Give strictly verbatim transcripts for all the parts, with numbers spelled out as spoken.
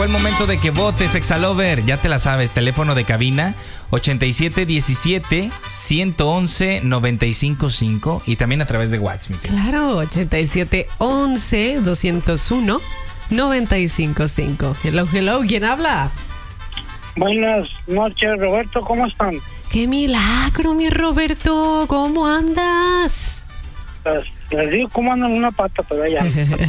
Fue el momento de que votes, Exalover. Ya te la sabes, teléfono de cabina ochenta y siete diecisiete ciento once noventa y cinco cinco y también a través de WhatsApp. Claro, ochenta y siete once doscientos uno noventa y cinco cinco. Hello, hello, ¿quién habla? Buenas noches, Roberto, ¿cómo están? ¡Qué milagro, mi Roberto! ¿Cómo andas? Pues, les digo cómo andan una pata, pero ya.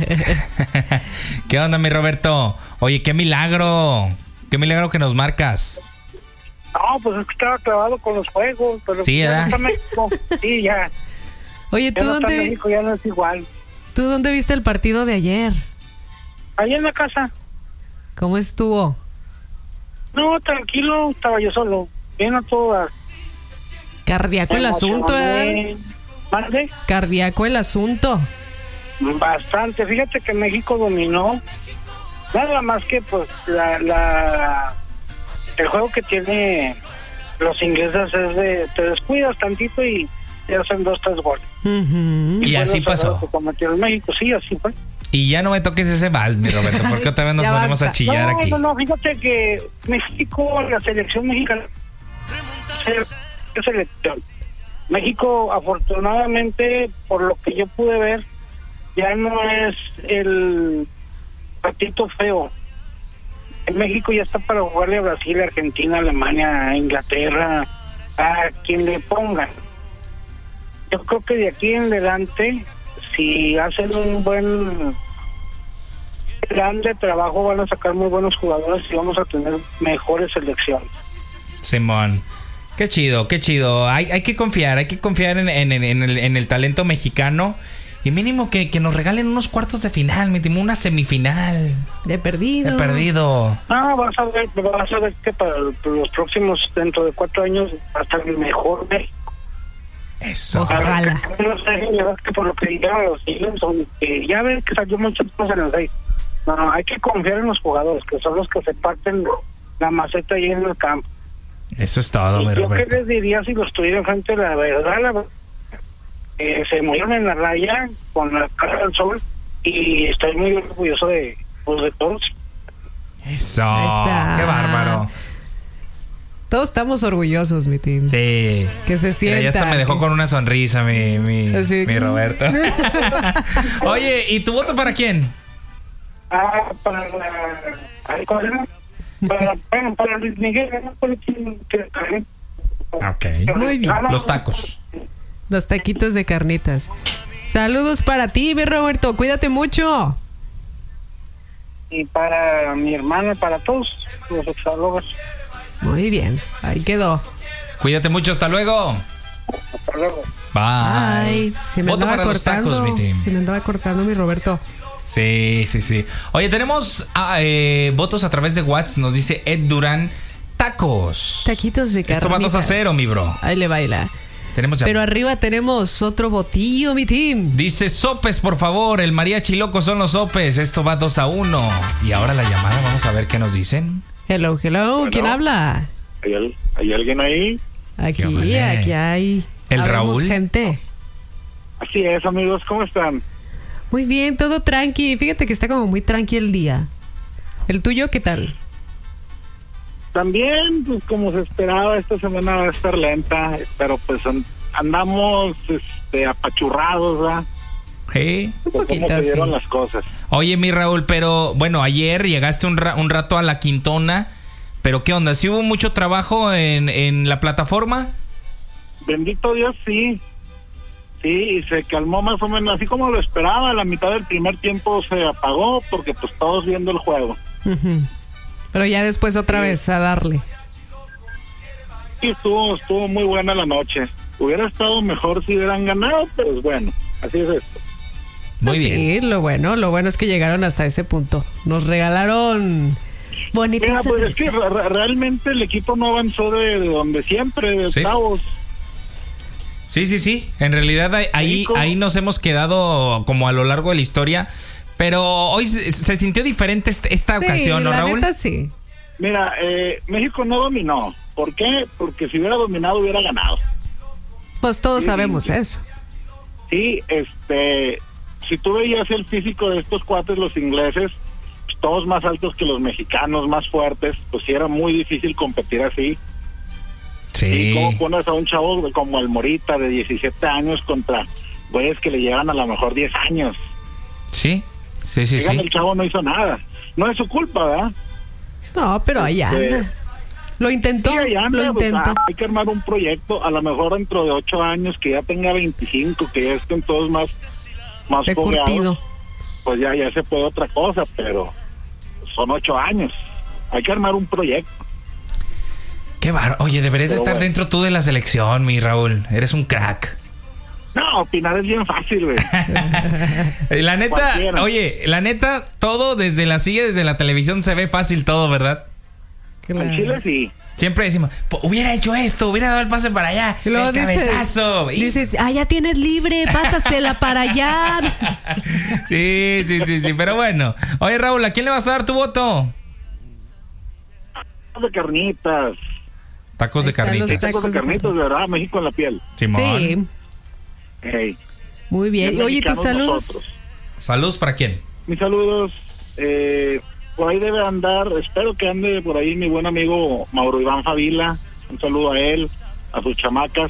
¿Qué onda, mi Roberto? Oye, qué milagro. Qué milagro que nos marcas. No, pues es que estaba clavado con los juegos, pero sí, ya ¿verdad? no está México. Sí, ya. Oye, ¿tú ya no dónde, está México, ya no es igual. ¿tú dónde viste el partido de ayer? Ahí en la casa. ¿Cómo estuvo? No, tranquilo, estaba yo solo. Bien a todas. Cardíaco el asunto, ¿eh? ¿Mande? Cardíaco el asunto. Bastante. Fíjate que México dominó. Nada más que, pues, la, la el juego que tiene los ingleses es de te descuidas tantito y te hacen dos, tres goles. Uh-huh. Y, y así pasó. Que cometió México, sí, así fue. Y ya no me toques ese vals, mi Roberto, porque otra vez nos ponemos basta. a chillar no, aquí. No, no, fíjate que México, la selección mexicana, ¿qué selección? México, afortunadamente, por lo que yo pude ver, ya no es el patito feo. En México ya está para jugarle a Brasil, Argentina, Alemania, Inglaterra, a quien le pongan. Yo creo que de aquí en adelante, si hacen un buen plan de trabajo, van a sacar muy buenos jugadores y vamos a tener mejores selecciones. Simón, qué chido, qué chido. Hay, hay que confiar, hay que confiar en, en, en, el, en el talento mexicano. Y mínimo que, que nos regalen unos cuartos de final, mínimo una semifinal. De perdido. De perdido. Ah, vas a ver, vas a ver que para los próximos, dentro de cuatro años, va a estar mejor México. Eso. Ojalá. No sé, ya ves que por lo que dijeron los Steelers, eh, ya ves que salió muchas cosas en el seis. No, hay que confiar en los jugadores, que son los que se parten la maceta ahí en el campo. Eso es todo, Y mi yo Roberto. qué les diría si los tuviera enfrente, la verdad, la verdad, eh, se murieron en la raya con la cara del sol y estoy muy orgulloso de, pues, de todos. Eso. Ahí está. Qué bárbaro. Todos estamos orgullosos, mi team. Sí. Que se sienta. Mira, ya hasta me dejó con una sonrisa mi, mi, Así. mi Roberto. Oye, ¿y tu voto para quién? Ah, para la... ay, ¿cómo se llama? Para, bueno, para Luis Miguel, ¿no? Por el- que- Ok. Muy bien. Los tacos. Los taquitos de carnitas. Saludos para ti, mi Roberto. Cuídate mucho. Y para mi hermana, para todos los exalogos. Muy bien. Ahí quedó. Cuídate mucho, hasta luego. Hasta luego. Bye. Ay, se me Voto andaba para los cortando. tacos, mi team. Se me andaba cortando mi Roberto. Sí, sí, sí. Oye, tenemos ah, eh, votos a través de WhatsApp. Nos dice Ed Durán. Tacos. Taquitos de carnitas. Esto va dos a cero, mi bro. Ahí le baila. Tenemos ya. Pero arriba tenemos otro botillo, mi team. Dice sopes, por favor. El mariachi loco son los sopes. Esto va dos a uno. Y ahora la llamada, vamos a ver qué nos dicen. Hello, hello. Bueno. ¿Quién habla? ¿Hay, al- ¿Hay alguien ahí? Aquí, óvole. aquí hay. ¿El habemos Raúl? gente. Así es, amigos, ¿cómo están? Muy bien, todo tranqui. Fíjate que está como muy tranqui el día. ¿El tuyo qué tal? También, pues como se esperaba, esta semana va a estar lenta, pero pues an- andamos este, apachurrados, ¿verdad? Sí. Un Por poquito, cómo se dieron sí. las cosas. Oye, mi Raúl, pero bueno, ayer llegaste un, ra- un rato a la Quintona. Pero ¿qué onda? ¿Sí hubo mucho trabajo en, en la plataforma? Bendito Dios, sí. Sí, y se calmó más o menos, así como lo esperaba. La mitad del primer tiempo se apagó porque pues todos viendo el juego. Ujú. Pero ya después otra Sí. vez a darle. Sí, estuvo, estuvo muy buena la noche. Hubiera estado mejor si hubieran ganado, pero pues bueno, así es esto. Muy bien. Sí, lo bueno, lo bueno es que llegaron hasta ese punto. Nos regalaron bonitas Mira, pues es que sorpresas. re- realmente el equipo no avanzó de, de donde siempre, de Sí. octavos. Sí, sí, sí. En realidad ahí, ahí, México. ahí nos hemos quedado como a lo largo de la historia. Pero hoy se, se sintió diferente este- esta Sí, ocasión, ¿no, la Raúl? neta sí. Mira, eh, México no dominó. ¿Por qué? Porque si hubiera dominado hubiera ganado. Pues todos Sí, sabemos sí. eso. Sí, este, si tú veías el físico de estos cuates, los ingleses, todos más altos que los mexicanos, más fuertes, pues sí era muy difícil competir así. Sí. ¿Y cómo pones a un chavo como el Morita de diecisiete años contra güeyes que le llevan a lo mejor diez años? Sí, sí, sí, Dígame, sí. el chavo no hizo nada. No es su culpa, ¿verdad? No, pero ahí Este, anda. Lo intentó, Sí, ahí anda, lo pues, intentó. ah, hay que armar un proyecto, a lo mejor dentro de ocho años, que ya tenga veinticinco, que ya estén todos más, más De curtido. fogueados, pues ya, ya se puede otra cosa, pero son ocho años. Hay que armar un proyecto. Qué bar... Oye, deberías de Pero estar bueno. dentro tú de la selección, mi Raúl. Eres un crack. No, opinar es bien fácil, güey. La neta, Cualquiera. oye, la neta, todo desde la silla, desde la televisión se ve fácil todo, ¿verdad? Al Chile sí. Siempre decimos, "Po- hubiera hecho esto, hubiera dado el pase para allá, Y luego el dices- cabezazo. Y- Dices, ah, ya tienes libre, pásasela para allá. Sí, sí, sí, sí, pero bueno. Oye, Raúl, ¿a quién le vas a dar tu voto? De carnitas. Tacos de Ahí están los carnitas. tacos. Tacos de carnitas, de verdad, México en la piel. Simón. Sí, Hey, muy bien. bien Oye, ¿tus mexicanos saludos? nosotros. ¿Saludos para quién? Mis saludos. Eh, por ahí debe andar, espero que ande por ahí mi buen amigo Mauro Iván Favila. Un saludo a él, a sus chamacas.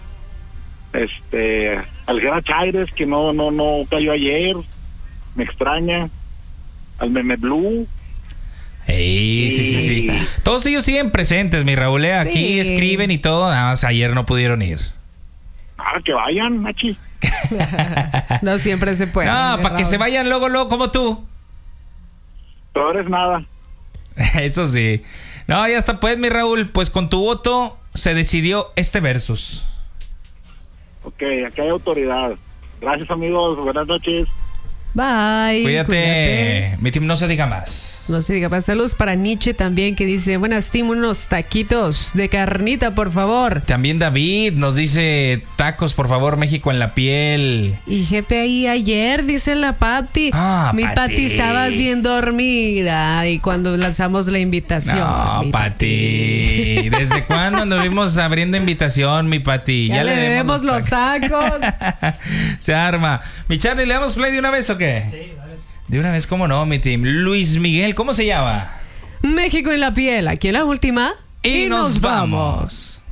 Este, al Gera Chaires, que no, no, no cayó ayer. Me extraña. Al Meme Blue. Ey, sí, sí, sí. Sí. Todos ellos siguen presentes, mi Raúl. ¿eh? Aquí Sí. escriben y todo. Nada más ayer no pudieron ir. Ah, que vayan, machi. No siempre se puede. no, mi para que Raúl. se vayan luego, luego como tú. Peor es nada. Eso sí. No, ya está, pues, mi Raúl. Pues con tu voto se decidió este versus. Ok, acá hay autoridad. Gracias, amigos. Buenas noches. Bye. Cuídate. Mi team, no se diga más. No se diga más. Saludos para Nietzsche también, que dice, buenas team, unos taquitos de carnita, por favor. También David nos dice, tacos, por favor, México en la piel. Y G P I ayer, dice la Pati. Ah, Mi Pati. Pati, estabas bien dormida. Y cuando lanzamos la invitación. No, mi Pati. ¿Desde cuándo anduvimos abriendo invitación, mi Pati? Ya, le debemos los tacos. Se arma. Mi Charlie, ¿le damos play de una vez o qué? Sí, dale. De una vez, ¿cómo no, mi team? Luis Miguel, ¿cómo se llama? México en la piel, aquí en la última. Y, nos vamos.